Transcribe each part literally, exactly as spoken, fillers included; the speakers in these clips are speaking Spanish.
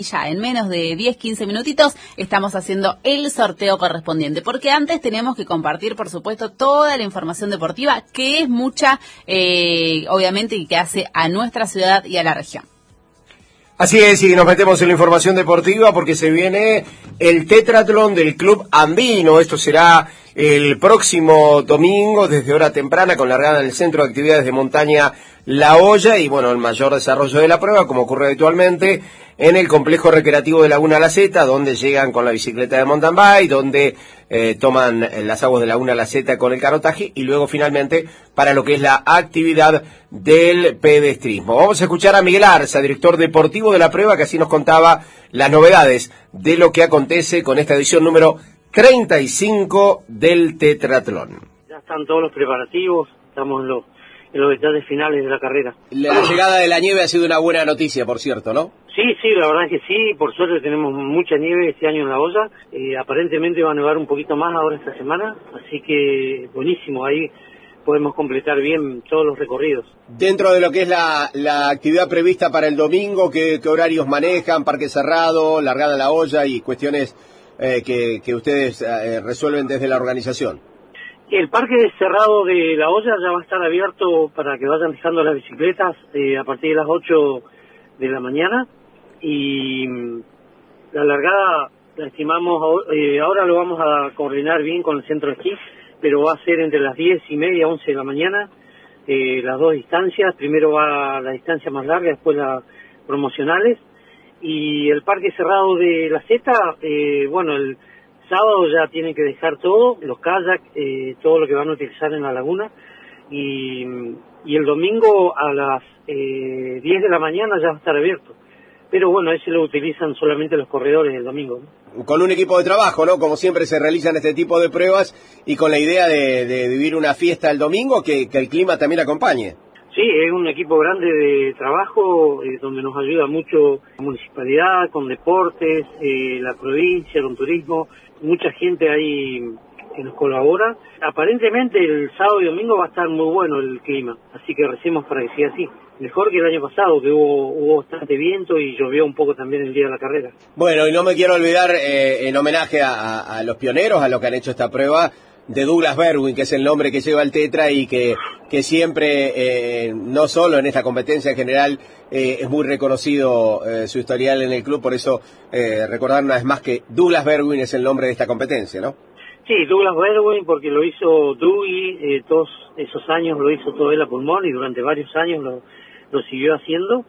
Ya en menos de diez, quince minutitos estamos haciendo el sorteo correspondiente, porque antes tenemos que compartir, por supuesto, toda la información deportiva, que es mucha, eh, obviamente, y que hace a nuestra ciudad y a la región. Así es, y nos metemos en la información deportiva porque se viene el tetratlón del Club Andino. Esto será el próximo domingo desde hora temprana con largada en el Centro de Actividades de Montaña La Hoya y bueno, el mayor desarrollo de la prueba, como ocurre habitualmente, en el complejo recreativo de Laguna La Zeta, donde llegan con la bicicleta de mountain bike, donde eh, toman las aguas de Laguna La Zeta con el canotaje y luego finalmente para lo que es la actividad del pedestrismo. Vamos a escuchar a Miguel Arza, director deportivo de la prueba, que así nos contaba las novedades de lo que acontece con esta edición número treinta y cinco del tetratlón. Ya están todos los preparativos, estamos en los, en los detalles finales de la carrera. La llegada de la nieve ha sido una buena noticia, por cierto, ¿no? Sí, sí, la verdad es que sí, por suerte tenemos mucha nieve este año en La Hoya, eh, aparentemente va a nevar un poquito más ahora esta semana, así que buenísimo, ahí podemos completar bien todos los recorridos. Dentro de lo que es la, la actividad prevista para el domingo, ¿qué, qué horarios manejan? Parque cerrado, largada La Hoya y cuestiones eh, que, que ustedes eh, resuelven desde la organización. El parque cerrado de La Hoya ya va a estar abierto para que vayan dejando las bicicletas eh, a partir de las ocho de la mañana y la largada la estimamos, eh, ahora lo vamos a coordinar bien con el centro de esquí, pero va a ser entre las diez y media, once de la mañana, eh, las dos distancias, primero va la distancia más larga, después las promocionales, y el parque cerrado de La Zeta, eh, bueno, el sábado ya tienen que dejar todo, los kayaks, eh, todo lo que van a utilizar en la laguna, y, y el domingo a las eh, diez de la mañana ya va a estar abierto. Pero bueno, ese lo utilizan solamente los corredores el domingo, ¿no? Con un equipo de trabajo, ¿no? Como siempre se realizan este tipo de pruebas y con la idea de, de vivir una fiesta el domingo, que, que el clima también acompañe. Sí, es un equipo grande de trabajo eh, donde nos ayuda mucho la municipalidad, con deportes, eh, la provincia, con turismo, mucha gente ahí que nos colabora. Aparentemente el sábado y domingo va a estar muy bueno el clima, así que recemos para que siga así. Mejor que el año pasado, que hubo, hubo bastante viento y llovió un poco también el día de la carrera. Bueno, y no me quiero olvidar, eh, en homenaje a, a, a los pioneros, a los que han hecho esta prueba, de Douglas Berwin, que es el nombre que lleva el Tetra y que, que siempre, eh, no solo en esta competencia en general, eh, es muy reconocido eh, su historial en el club, por eso eh, recordar una vez más que Douglas Berwin es el nombre de esta competencia, ¿no? Sí, Douglas Berwin, porque lo hizo Dougie, eh, todos esos años lo hizo todo él a pulmón y durante varios años lo, lo siguió haciendo.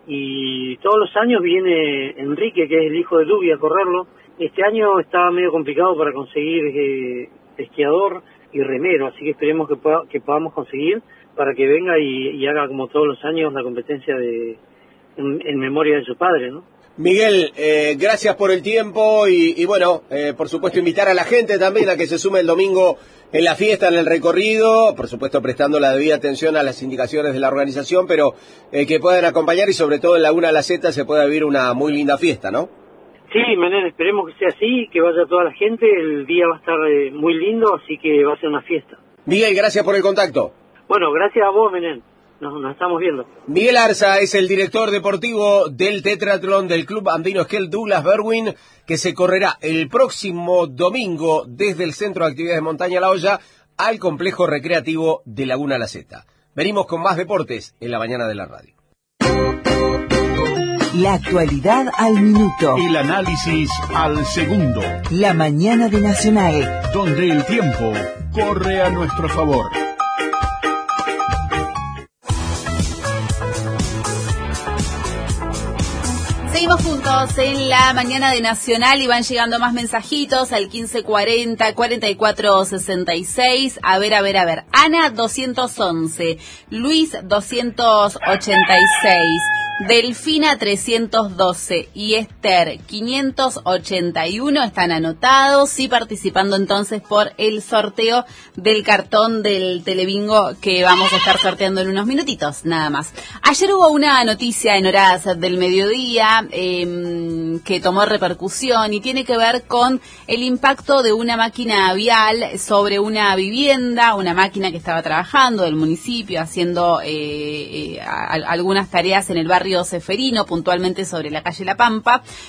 Y todos los años viene Enrique, que es el hijo de Dougie, a correrlo. Este año estaba medio complicado para conseguir eh, esquiador y remero, así que esperemos que, pueda, que podamos conseguir para que venga y, y haga como todos los años la competencia de en, en memoria de su padre, ¿no? Miguel, eh, gracias por el tiempo y, y bueno, eh, por supuesto invitar a la gente también a que se sume el domingo en la fiesta, en el recorrido, por supuesto prestando la debida atención a las indicaciones de la organización, pero eh, que puedan acompañar y sobre todo en Laguna La Zeta se pueda vivir una muy linda fiesta, ¿no? Sí, Menén, esperemos que sea así, que vaya toda la gente, el día va a estar eh, muy lindo, así que va a ser una fiesta. Miguel, gracias por el contacto. Bueno, gracias a vos, Menén. Nos, nos estamos viendo. Miguel Arza es el director deportivo del tetratlón del Club Andino Esquel Douglas Berwin, que se correrá el próximo domingo desde el Centro de Actividades de Montaña La Hoya al complejo recreativo de Laguna La Zeta. Venimos con más deportes en la mañana de la radio. La actualidad al minuto. El análisis al segundo. La mañana de Nacional. Donde el tiempo corre a nuestro favor. Seguimos juntos en la mañana de Nacional y van llegando más mensajitos al quince cuarenta, cuarenta y cuatro sesenta y seis. A ver, a ver, a ver. Ana doscientos once, Luis doscientos ochenta y seis, Delfina trescientos doce y Esther quinientos ochenta y uno están anotados y participando entonces por el sorteo del cartón del Telebingo que vamos a estar sorteando en unos minutitos, nada más. Ayer hubo una noticia en horas del mediodía eh, que tomó repercusión y tiene que ver con el impacto de una máquina vial sobre una vivienda, una máquina que estaba trabajando del municipio haciendo eh, eh, a, a, algunas tareas en el barrio Ceferino, puntualmente sobre la calle La Pampa.